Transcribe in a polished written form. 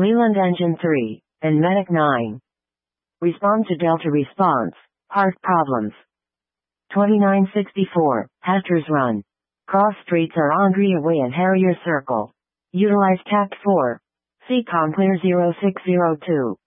Leland Engine 3, and Medic 9. Respond to Delta response. Heart problems. 2964, Hatcher's Run. Cross streets are Angria Way and Harrier Circle. Utilize TACT 4. CCOM clear 0602.